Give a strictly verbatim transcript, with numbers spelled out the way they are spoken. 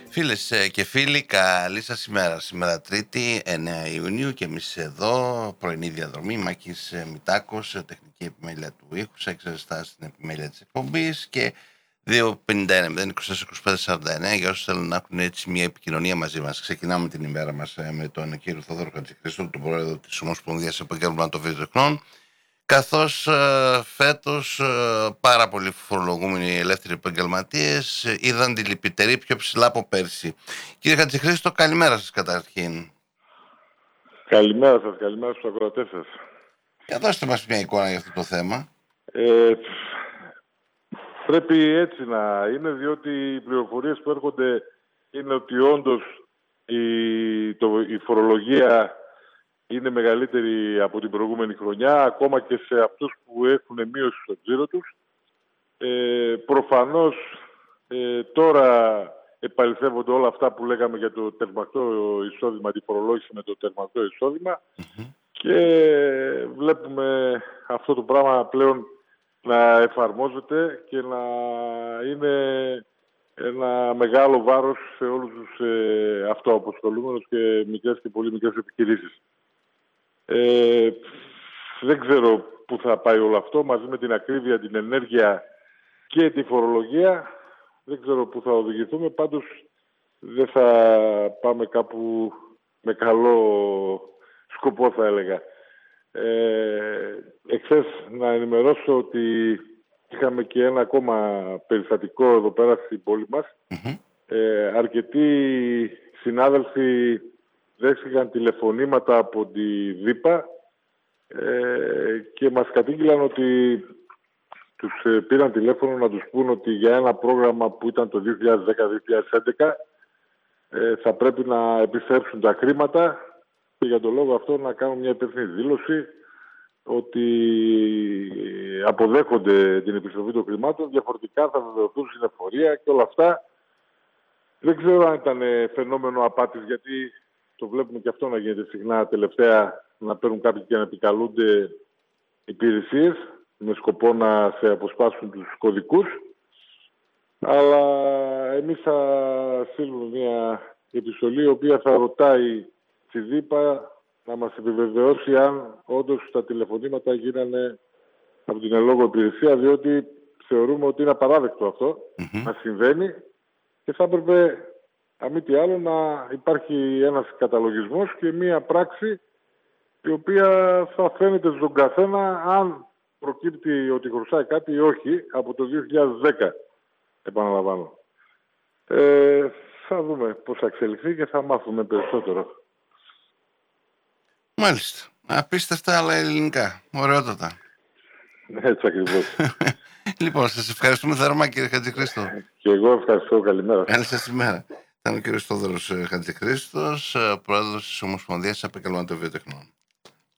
Φίλες ε, και φίλοι, καλή σας ημέρα. Σήμερα Τρίτη, εννέα Ιουνίου, και εμείς εδώ, πρωινή διαδρομή. Μάκης ε, Μητάκος, ε, τεχνική επιμέλεια του ήχου, εξαιρεστά στην επιμέλεια της εκπομπής, και δύο πενήντα ένα μηδέν είκοσι τέσσερα είκοσι πέντε σαράντα εννέα για όσους θέλουν να έχουν έτσι μια επικοινωνία μαζί μας. Ξεκινάμε την ημέρα μας ε, με τον κύριο Θόδωρο Χατζηχρήστο, τον πρόεδρο της Ομοσπονδίας Επαγγέλματων Βιοτεχνών. Καθώς ε, φέτος ε, πάρα πολλοί φορολογούμενοι ελεύθεροι επαγγελματίες ε, είδαν τη λυπητερή πιο ψηλά από πέρσι. Κύριε Χατζηχρήστο, καλημέρα σας καταρχήν. Καλημέρα σας, καλημέρα στους ακροατές σας. Για δώστε μας μια εικόνα για αυτό το θέμα. Ε, πρέπει έτσι να είναι, διότι οι πληροφορίες που έρχονται είναι ότι όντως η, το, η φορολογία είναι μεγαλύτερη από την προηγούμενη χρονιά, ακόμα και σε αυτούς που έχουν μείωση στο τζίρο τους. Ε, προφανώς ε, τώρα επαληθεύονται όλα αυτά που λέγαμε για το τερμακτό εισόδημα, τη φορολόγηση με το τερμακτό εισόδημα, Mm-hmm. και βλέπουμε αυτό το πράγμα πλέον να εφαρμόζεται και να είναι ένα μεγάλο βάρος σε όλους τους ε, αυτοαποσχολούμενους και μικρές και πολύ μικρές επιχειρήσεις. Ε, δεν ξέρω πού θα πάει όλο αυτό, μαζί με την ακρίβεια, την ενέργεια και τη φορολογία. Δεν ξέρω πού θα οδηγηθούμε, πάντως δεν θα πάμε κάπου με καλό σκοπό, θα έλεγα. Ε, εχθές να ενημερώσω ότι είχαμε και ένα ακόμα περιστατικό εδώ πέρα στην πόλη μας. Mm-hmm. Ε, αρκετοί συνάδελφοι δέχτηκαν τηλεφωνήματα από τη ΔΥΠΑ ε, και μας κατήγγειλαν ότι τους ε, πήραν τηλέφωνο να τους πούν ότι για ένα πρόγραμμα που ήταν το δύο χιλιάδες δέκα δύο χιλιάδες έντεκα ε, θα πρέπει να επιστρέψουν τα χρήματα, και για τον λόγο αυτό να κάνουν μια υπεύθυνη δήλωση ότι αποδέχονται την επιστροφή των χρημάτων, διαφορετικά θα βεβαιωθούν στην εφορία και όλα αυτά. Δεν ξέρω αν ήταν φαινόμενο απάτης, γιατί το βλέπουμε και αυτό να γίνεται συχνά τελευταία, να παίρνουν κάποιοι και να επικαλούνται υπηρεσίες με σκοπό να σε αποσπάσουν τους κωδικούς. Αλλά εμείς θα στείλουμε μια επιστολή η οποία θα ρωτάει τη ΔΥΠΑ να μας επιβεβαιώσει αν όντως τα τηλεφωνήματα γίνανε από την εν λόγω υπηρεσία, διότι θεωρούμε ότι είναι απαράδεκτο αυτό Mm-hmm. να συμβαίνει και θα έπρεπε, αν μη τι άλλο, να υπάρχει ένας καταλογισμός και μία πράξη η οποία θα φαίνεται στον καθένα αν προκύπτει ότι χρωστάει κάτι ή όχι από το δύο χιλιάδες δέκα, επαναλαμβάνω. Ε, θα δούμε πώς θα εξελιχθεί και θα μάθουμε περισσότερο. Μάλιστα. Απίστευτα, αλλά ελληνικά. Ωραιότατα. Έτσι ακριβώς. Λοιπόν, σας ευχαριστούμε θερμά, κύριε Χατζηχρήστο. Και εγώ ευχαριστώ. Καλημέρα. Καλή σας ημέρα. Ήταν ο κύριος Θόδωρος Χατζηχρήστος, πρόεδρος της Ομοσπονδίας Επαγγελματών Βιοτεχνών.